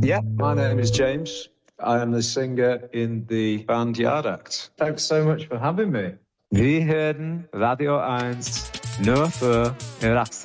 Yeah, my name is James. I am the singer in the band Yard Act. Thanks so much for having me. Wir hören Radio 1 nur für Erwachsene.